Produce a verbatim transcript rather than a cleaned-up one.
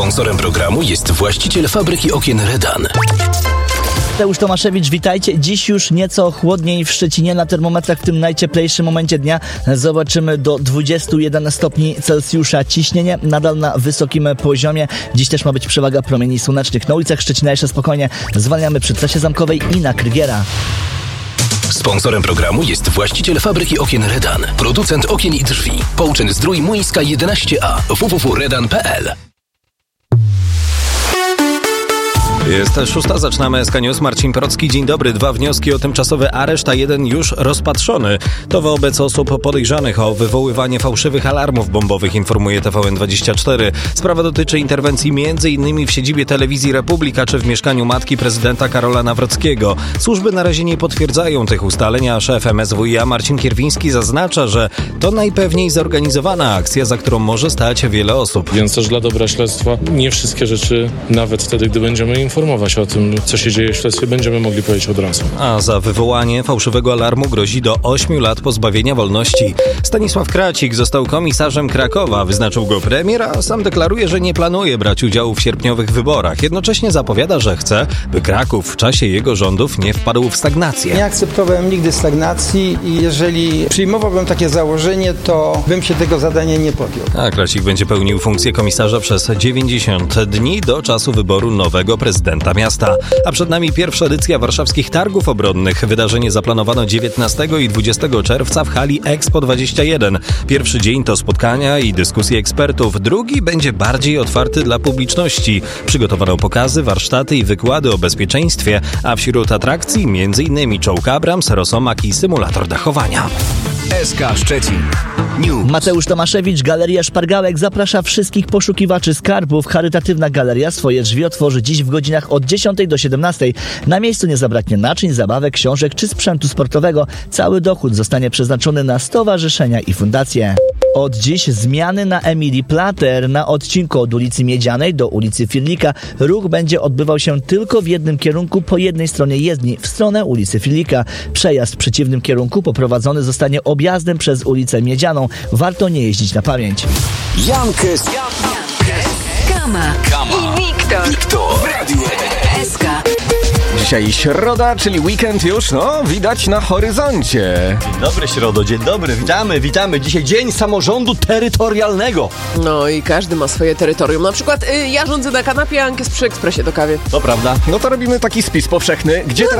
Sponsorem programu jest właściciel fabryki okien Redan. Mateusz Tomaszewicz, witajcie. Dziś już nieco chłodniej w Szczecinie. Na termometrach w tym najcieplejszym momencie dnia zobaczymy do dwudziestu jeden stopni Celsjusza. Ciśnienie nadal na wysokim poziomie. Dziś też ma być przewaga promieni słonecznych. Na ulicach Szczecina jeszcze spokojnie zwalniamy przy Trasie Zamkowej i na Krygiera. Sponsorem programu jest właściciel fabryki okien Redan. Producent okien i drzwi. Połczyn Zdrój Młyńska jedenaście A. w w w kropka redan kropka p l. Jest szósta, zaczynamy S K News. Marcin Procki, dzień dobry. Dwa wnioski o tymczasowy areszt, a jeden już rozpatrzony. To wobec osób podejrzanych o wywoływanie fałszywych alarmów bombowych, informuje T V N dwadzieścia cztery. Sprawa dotyczy interwencji między innymi w siedzibie Telewizji Republika czy w mieszkaniu matki prezydenta Karola Nawrockiego. Służby na razie nie potwierdzają tych ustaleń, a szef M S W i A Marcin Kierwiński zaznacza, że to najpewniej zorganizowana akcja, za którą może stać wiele osób. Więc też dla dobra śledztwa nie wszystkie rzeczy, nawet wtedy, gdy będziemy informować o tym, co się dzieje w śledztwie, będziemy mogli powiedzieć od razu. A za wywołanie fałszywego alarmu grozi do ośmiu lat pozbawienia wolności. Stanisław Kracik został komisarzem Krakowa. Wyznaczył go premier, a sam deklaruje, że nie planuje brać udziału w sierpniowych wyborach. Jednocześnie zapowiada, że chce, by Kraków w czasie jego rządów nie wpadł w stagnację. Nie akceptowałem nigdy stagnacji i jeżeli przyjmowałbym takie założenie, to bym się tego zadania nie podjął. A Kracik będzie pełnił funkcję komisarza przez dziewięćdziesiąt dni do czasu wyboru nowego prezydenta miasta. A przed nami pierwsza edycja warszawskich targów obronnych. Wydarzenie zaplanowano dziewiętnastego i dwudziestego czerwca w hali Expo dwadzieścia jeden. Pierwszy dzień to spotkania i dyskusje ekspertów. Drugi będzie bardziej otwarty dla publiczności. Przygotowano pokazy, warsztaty i wykłady o bezpieczeństwie, a wśród atrakcji między innymi czołg Abrams, Rosomak i symulator dachowania. S K Szczecin News. Mateusz Tomaszewicz, Galeria Szpargałek zaprasza wszystkich poszukiwaczy skarbów. Charytatywna galeria swoje drzwi otworzy dziś w godzinach od dziesiątej do siedemnastej. Na miejscu nie zabraknie naczyń, zabawek, książek czy sprzętu sportowego. Cały dochód zostanie przeznaczony na stowarzyszenia i fundacje. Od dziś zmiany na Emilii Plater. Na odcinku od ulicy Miedzianej do ulicy Firlika ruch będzie odbywał się tylko w jednym kierunku po jednej stronie jezdni, w stronę ulicy Firlika. Przejazd w przeciwnym kierunku poprowadzony zostanie objazdem przez ulicę Miedzianą. Warto nie jeździć na pamięć. Jankes, Kama, Kama i Wiktor, Wiktor w Radiu S K. Dzisiaj środa, czyli weekend już, no, widać na horyzoncie. Dzień dobry, środo, dzień dobry, witamy, witamy. Dzisiaj dzień samorządu terytorialnego. No i każdy ma swoje terytorium. Na przykład y, ja rządzę na kanapie, a Ankes przy ekspresie do kawy. To prawda. No to robimy taki spis powszechny. Gdzie teraz